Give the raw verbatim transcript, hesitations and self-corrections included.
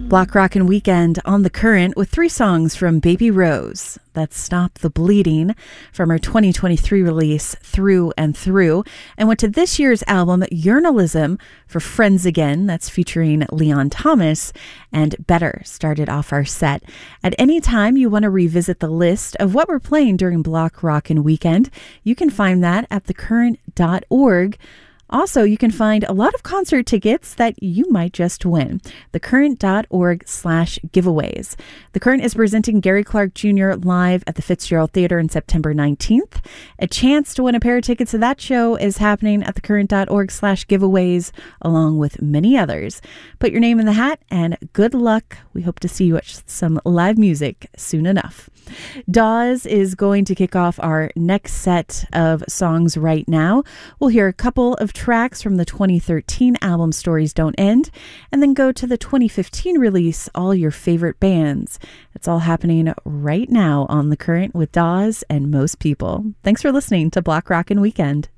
Block Rockin' Weekend on The Current with three songs from Baby Rose. That's Stop the Bleeding from her twenty twenty-three release Through and Through, and went to this year's album Journalism for Friends Again. That's featuring Leon Thomas, and Better started off our set. At any time you want to revisit the list of what we're playing during Block Rockin' Weekend, you can find that at the current dot org. Also, you can find a lot of concert tickets that you might just win. the current dot org slash giveaways. The Current is presenting Gary Clark Junior live at the Fitzgerald Theater on September nineteenth. A chance to win a pair of tickets to that show is happening at the current dot org slash giveaways, along with many others. Put your name in the hat and good luck. We hope to see you at some live music soon enough. Dawes is going to kick off our next set of songs right now. We'll hear a couple of tracks from the twenty thirteen album Stories Don't End, and then go to the twenty fifteen release All Your Favorite Bands. It's all happening right now on The Current with Dawes and Most People. Thanks for listening to Block Rockin' Weekend.